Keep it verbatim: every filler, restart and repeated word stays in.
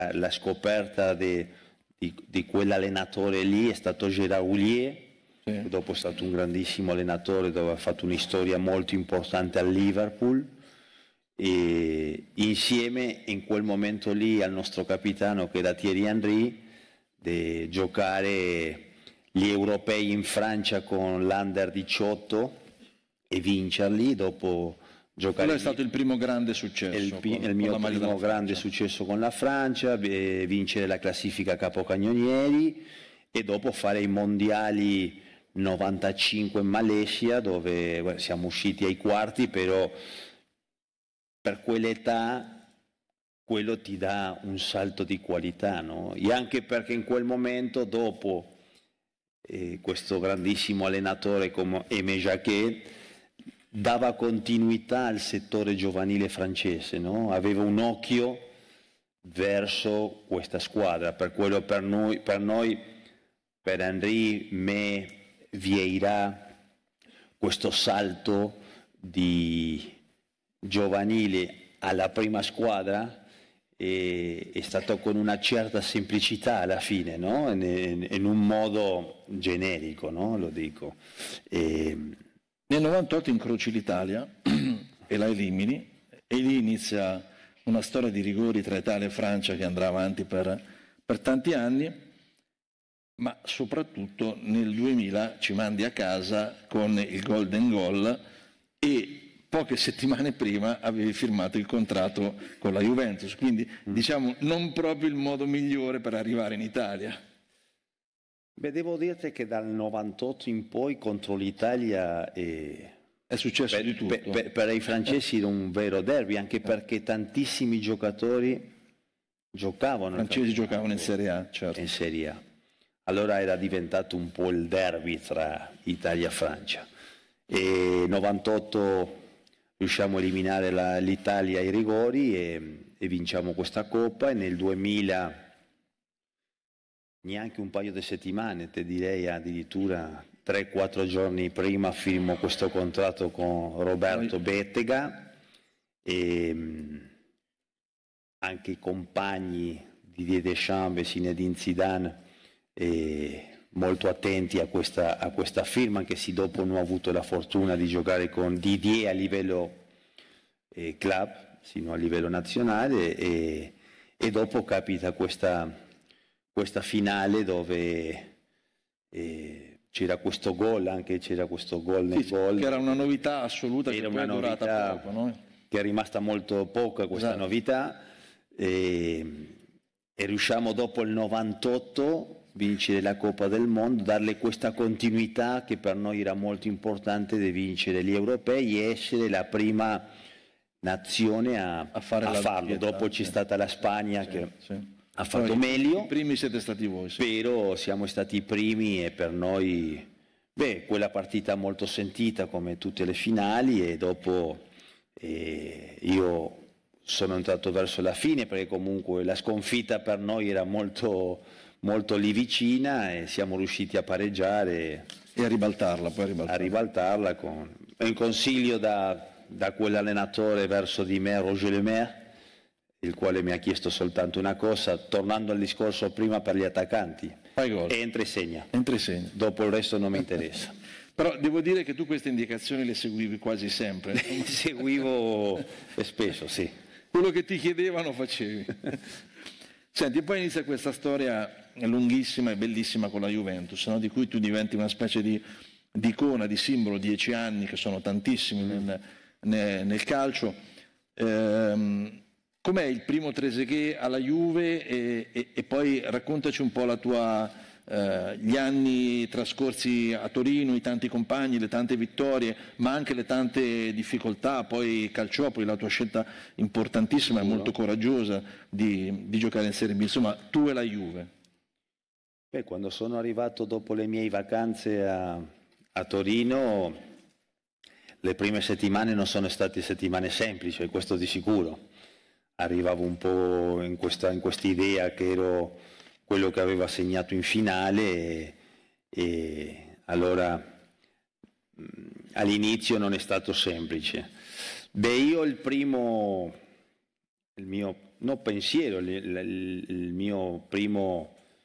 la scoperta de, di, di quell'allenatore lì è stato Gérard Houllier, sì. Che dopo è stato un grandissimo allenatore dove ha fatto una storia molto importante al Liverpool, e insieme in quel momento lì al nostro capitano che era Thierry Henry, di giocare gli europei in Francia con l'Under diciotto e vincerli, dopo giocare. Quello è stato il primo grande successo. Il, con, il mio con la primo grande successo con la Francia, vincere la classifica capocannonieri e dopo fare i mondiali novantacinque in Malesia, dove beh, siamo usciti ai quarti, però per quell'età quello ti dà un salto di qualità, no? E anche perché in quel momento, dopo eh, questo grandissimo allenatore come Aimé Jacquet dava continuità al settore giovanile francese, no? Aveva un occhio verso questa squadra, per quello per noi, per, noi, per Henry, me, Vieira, questo salto di giovanile alla prima squadra è, è stato con una certa semplicità alla fine, no? in, in un modo generico, no? Lo dico. E... Nel novantotto incroci l'Italia e la elimini, e lì inizia una storia di rigori tra Italia e Francia che andrà avanti per, per tanti anni, ma soprattutto nel duemila ci mandi a casa con il Golden Goal e poche settimane prima avevi firmato il contratto con la Juventus, quindi mm. diciamo non proprio il modo migliore per arrivare in Italia. Beh, devo dirti che dal novantotto in poi contro l'Italia è, è successo per, di tutto. Per, per, per i francesi era un vero derby, anche perché tantissimi giocatori giocavano. I francesi giocavano in Serie A, certo. In Serie A. Allora era diventato un po' il derby tra Italia e Francia. E novantotto riusciamo a eliminare la, l'Italia ai rigori e, e vinciamo questa Coppa, e nel duemila neanche un paio di settimane, te direi addirittura tre quattro giorni prima, firmo questo contratto con Roberto Bettega, e anche i compagni di Didier Deschamps e Zinedine Zidane e molto attenti a questa, a questa firma, anche se dopo non ho avuto la fortuna di giocare con Didier a livello eh, club, sino a livello nazionale, e, e dopo capita questa, questa finale dove eh, c'era questo gol, anche c'era questo gol nel sì, gol. Che era una novità assoluta, era che poi una è durata novità poco, no? Che è rimasta molto poca questa esatto. novità, e, e riusciamo dopo il novantotto vincere la Coppa del Mondo, darle questa continuità che per noi era molto importante di vincere gli europei e essere la prima nazione a, a, fare a la farlo. dieta, dopo c'è sì. stata la Spagna sì, che sì. ha fatto Poi, meglio. I primi siete stati voi. Sì. Però siamo stati i primi e per noi, beh, quella partita molto sentita come tutte le finali, e dopo eh, io sono entrato verso la fine perché comunque la sconfitta per noi era molto, molto lì vicina e siamo riusciti a pareggiare e a ribaltarla, poi a ribaltarla. A ribaltarla con un consiglio da, da quell'allenatore verso di me, Roger Lemaire, il quale mi ha chiesto soltanto una cosa, tornando al discorso prima per gli attaccanti: fai gol. Entra e segna. Entra e segna. Dopo il resto non mi interessa. Però devo dire che tu queste indicazioni le seguivi quasi sempre. Seguivo spesso, sì. Quello che ti chiedevano facevi. Senti, poi inizia questa storia lunghissima e bellissima con la Juventus, no? Di cui tu diventi una specie di, di icona, di simbolo, dieci anni che sono tantissimi nel, nel, nel calcio. Ehm, com'è il primo Trezeguet alla Juve e, e, e poi raccontaci un po' la tua, eh, gli anni trascorsi a Torino, i tanti compagni, le tante vittorie, ma anche le tante difficoltà, poi Calciopoli, la tua scelta importantissima e molto coraggiosa di, di giocare in Serie B, insomma tu e la Juve. Beh, quando sono arrivato dopo le mie vacanze a, a Torino, le prime settimane non sono state settimane semplici, questo di sicuro. Arrivavo un po' in questa in quest'idea che ero quello che aveva segnato in finale, e, e allora mh, all'inizio non è stato semplice. Beh, io il primo, il mio no pensiero, il, il- il mio primo